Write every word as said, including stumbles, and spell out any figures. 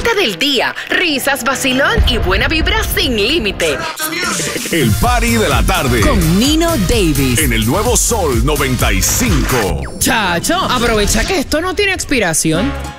favorita del día. Risas, vacilón y buena vibra sin límite. El party de la tarde. Con Nino Davis. En el nuevo Sol noventa y cinco. Chacho, aprovecha que esto no tiene expiración.